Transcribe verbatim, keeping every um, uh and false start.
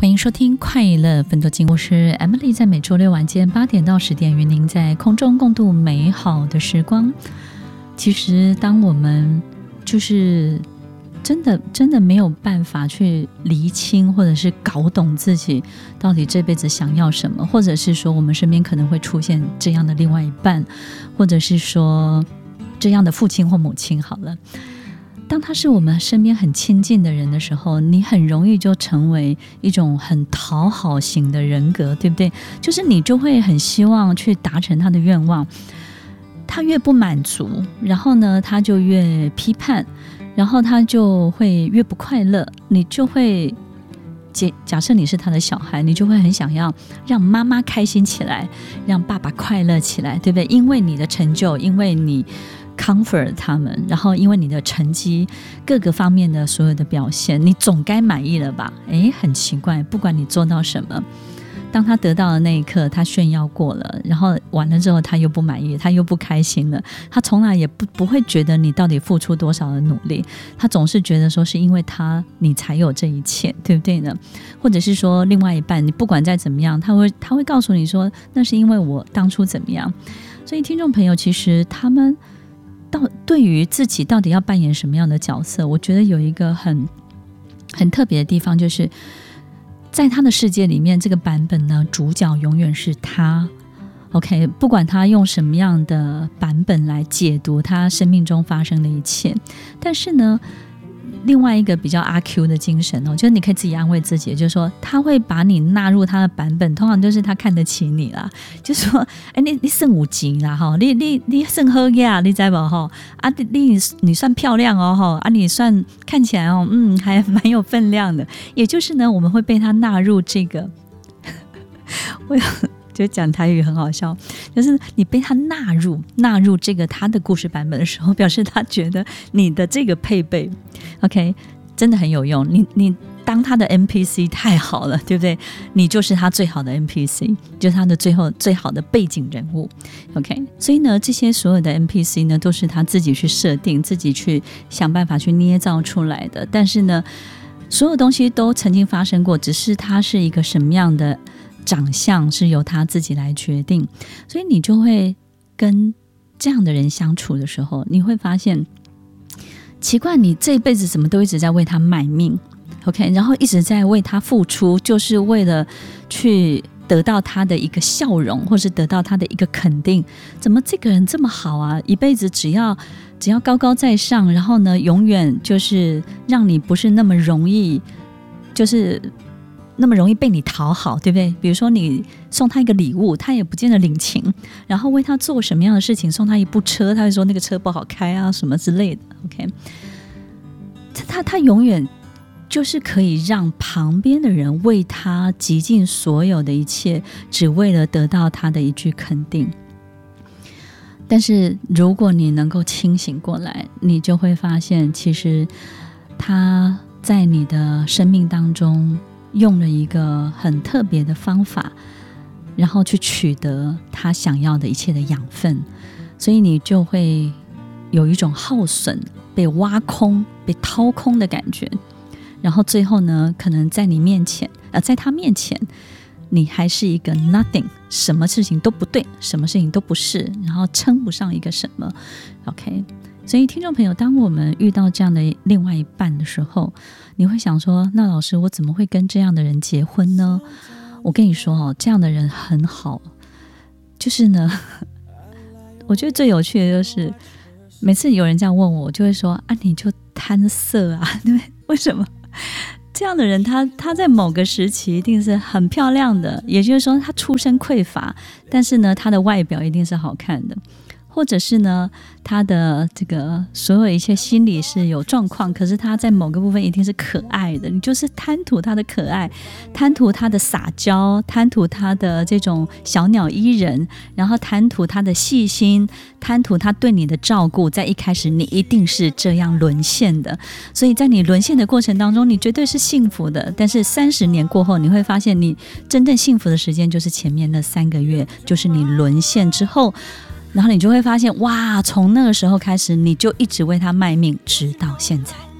欢迎收听快乐奋斗经，我是 Emily， 在每周六晚间八点到十点与您在空中共度美好的时光。其实当我们就是真的真的没有办法去厘清或者是搞懂自己到底这辈子想要什么，或者是说我们身边可能会出现这样的另外一半，或者是说这样的父亲或母亲好了，当他是我们身边很亲近的人的时候，你很容易就成为一种很讨好型的人格，对不对？就是你就会很希望去达成他的愿望，他越不满足，然后呢他就越批判，然后他就会越不快乐，你就会假设你是他的小孩，你就会很想要让妈妈开心起来，让爸爸快乐起来，对不对？因为你的成就，因为你comfort 他们，然后因为你的成绩各个方面的所有的表现，你总该满意了吧？诶，很奇怪，不管你做到什么，当他得到的那一刻他炫耀过了，然后完了之后他又不满意，他又不开心了，他从来也 不, 不会觉得你到底付出多少的努力，他总是觉得说是因为他你才有这一切，对不对呢？或者是说另外一半，你不管再怎么样，他会他会告诉你说那是因为我当初怎么样。所以听众朋友，其实他们到对于自己到底要扮演什么样的角色，我觉得有一个很很特别的地方，就是在他的世界里面，这个版本呢，主角永远是他。 OK， 不管他用什么样的版本来解读他生命中发生的一切，但是呢另外一个比较阿 Q 的精神哦，就是你可以自己安慰自己，就是说他会把你纳入他的版本，通常就是他看得起你啦，就是说哎，你你算有钱啦哈，你你你算好呀，你知不哈？啊，你你算漂亮哦哈，啊，你算看起来哦，嗯，还蛮有分量的。也就是呢，我们会被他纳入这个，我就讲台语很好笑，就是你被他纳入纳入这个他的故事版本的时候，表示他觉得你的这个配备 OK 真的很有用，你你当他的 N P C 太好了，对不对？你就是他最好的 N P C， 就是他的最后最好的背景人物 OK。 所以呢这些所有的 N P C 呢都是他自己去设定，自己去想办法去捏造出来的，但是呢所有东西都曾经发生过，只是他是一个什么样的长相是由他自己来决定。所以你就会跟这样的人相处的时候，你会发现奇怪，你这一辈子怎么都一直在为他卖命 OK， 然后一直在为他付出，就是为了去得到他的一个笑容，或是得到他的一个肯定。怎么这个人这么好啊，一辈子只要只要高高在上，然后呢永远就是让你不是那么容易就是那么容易被你讨好，对不对？比如说你送他一个礼物，他也不见得领情，然后为他做什么样的事情，送他一部车，他会说那个车不好开啊什么之类的 OK， 他, 他永远就是可以让旁边的人为他极尽所有的一切，只为了得到他的一句肯定。但是如果你能够清醒过来，你就会发现其实他在你的生命当中用了一个很特别的方法，然后去取得他想要的一切的养分，所以你就会有一种耗损、被挖空、被掏空的感觉。然后最后呢，可能在你面前，呃，在他面前，你还是一个 nothing， 什么事情都不对，什么事情都不是，然后称不上一个什么 OK。所以听众朋友，当我们遇到这样的另外一半的时候，你会想说，那老师我怎么会跟这样的人结婚呢？我跟你说哦，这样的人很好，就是呢我觉得最有趣的就是每次有人这样问我，我就会说啊，你就贪色啊，对不对？为什么？这样的人他他在某个时期一定是很漂亮的，也就是说他出身匮乏，但是呢他的外表一定是好看的，或者是呢他的这个所有一切心理是有状况，可是他在某个部分一定是可爱的，你就是贪图他的可爱，贪图他的撒娇，贪图他的这种小鸟依人，然后贪图他的细心，贪图他对你的照顾，在一开始你一定是这样沦陷的。所以在你沦陷的过程当中，你绝对是幸福的，但是三十年过后，你会发现你真正幸福的时间就是前面那三个月，就是你沦陷之后，然后你就会发现哇，从那个时候开始你就一直为他卖命，直到现在。